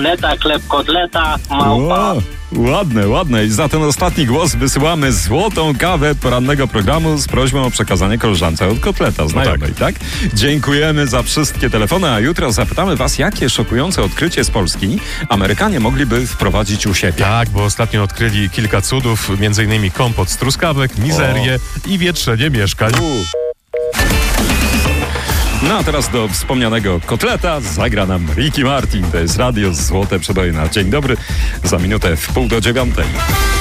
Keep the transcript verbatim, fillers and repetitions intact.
Leta, chleb, kotleta, małpa. O, ładne, ładne. I za ten ostatni głos wysyłamy złotą kawę porannego programu z prośbą o przekazanie koleżance od kotleta znajomej, no tak. tak? Dziękujemy za wszystkie telefony, a jutro zapytamy was, jakie szokujące odkrycie z Polski Amerykanie mogliby wprowadzić u siebie. Tak, bo ostatnio odkryli kilka cudów, między innymi kompot z truskawek, mizerię o. i wietrzenie mieszkań. U. No a teraz do wspomnianego kotleta zagra nam Ricky Martin. To jest Radio Złote Przebojna. Dzień dobry, za minutę w pół do dziewiątej.